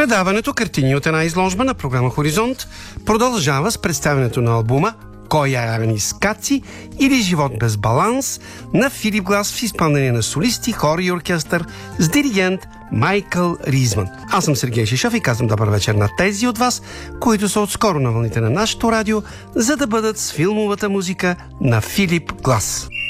Предаването "Картини от една изложба" на програма Хоризонт продължава с представянето на албума "Коя Анис Каци" или "Живот без баланс" на Филип Глас в изпълнение на солисти, хор и оркестър с диригент Майкъл Ризман. Аз съм Сергей Шишов и казвам добър вечер на тези от вас, които са отскоро на вълните на нашето радио, за да бъдат с филмовата музика на Филип Глас.